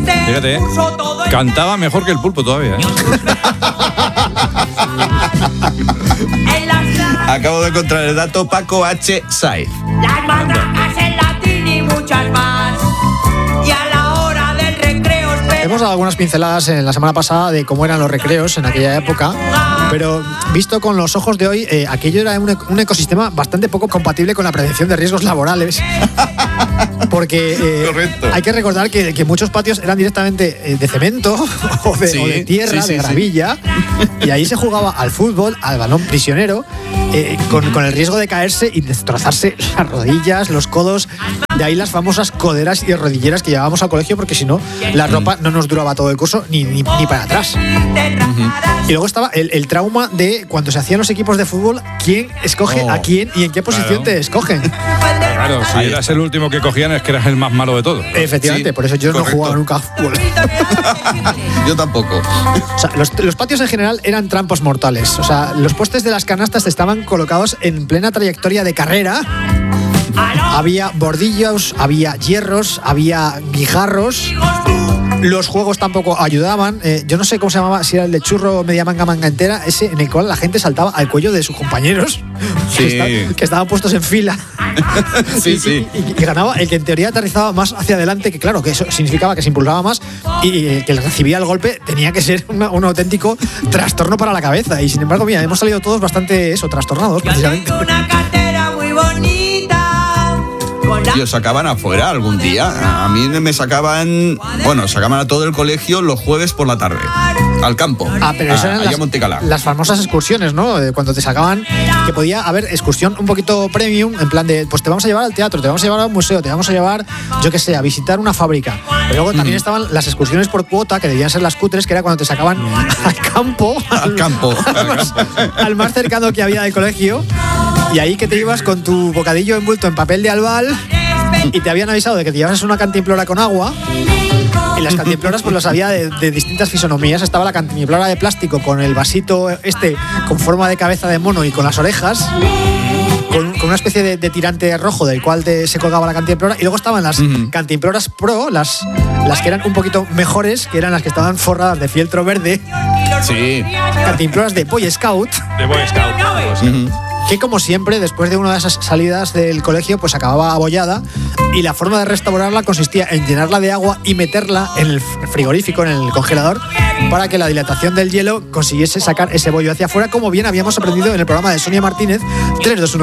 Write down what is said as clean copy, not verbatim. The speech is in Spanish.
Fíjate, cantaba mejor que el Pulpo todavía, ¿eh? Acabo de encontrar el dato. Paco H. Saiz. Las matracas en latín y muchas más. Y a la hora del recreo. Hemos dado algunas pinceladas en la semana pasada de cómo eran los recreos en aquella época, pero visto con los ojos de hoy, aquello era un ecosistema bastante poco compatible con la prevención de riesgos laborales. Porque hay que recordar que muchos patios eran directamente de cemento o de tierra, de gravilla, y ahí se jugaba al fútbol, al balón prisionero, con el riesgo de caerse y destrozarse las rodillas, los codos. De ahí las famosas coderas y rodilleras que llevábamos al colegio, porque si no, la ropa no nos duraba todo el curso ni para atrás. Y luego estaba el trauma de cuando se hacían los equipos de fútbol, quién escoge a quién y en qué posición te escogen. Claro, si eras el último que cogían es que eras el más malo de todos. Efectivamente, por eso yo no jugaba nunca a fútbol. Yo tampoco. O sea, los patios en general eran trampas mortales. O sea, los postes de las canastas estaban colocados en plena trayectoria de carrera. Había bordillos, había hierros, había guijarros. Los juegos tampoco ayudaban. Yo no sé cómo se llamaba, si era el de churro, media manga, manga entera, ese en el cual la gente saltaba al cuello de sus compañeros, que estaban puestos en fila. Sí. Y ganaba el que en teoría aterrizaba más hacia adelante, que claro, que eso significaba que se impulsaba más, y el que recibía el golpe tenía que ser un auténtico trastorno para la cabeza. Y sin embargo, mira, hemos salido todos bastante trastornados, precisamente. Una cartera muy bonita. Y os sacaban afuera algún día. A mí me sacaban a todo el colegio los jueves por la tarde, al campo. Pero eso eran las famosas excursiones, ¿no? Cuando te sacaban, que podía haber excursión un poquito premium, en plan de, pues te vamos a llevar al teatro, te vamos a llevar a un museo, te vamos a llevar, yo qué sé, a visitar una fábrica. Pero luego también estaban las excursiones por cuota, que debían ser las cutres, que era cuando te sacaban al campo. Al más cercano que había del colegio. Y ahí que te ibas con tu bocadillo envuelto en papel de albal y te habían avisado de que te llevas una cantimplora con agua. Y las cantimploras pues las había de distintas fisonomías. Estaba la cantimplora de plástico con el vasito con forma de cabeza de mono y con las orejas, con una especie de tirante rojo del cual se colgaba la cantimplora. Y luego estaban las cantimploras pro, las que eran un poquito mejores, que eran las que estaban forradas de fieltro verde. Sí. Cantimploras de Boy Scout. Que como siempre, después de una de esas salidas del colegio, pues acababa abollada, y la forma de restaurarla consistía en llenarla de agua y meterla en el frigorífico, en el congelador, para que la dilatación del hielo consiguiese sacar ese bollo hacia afuera, como bien habíamos aprendido en el programa de Sonia Martínez, 3, 2, 1.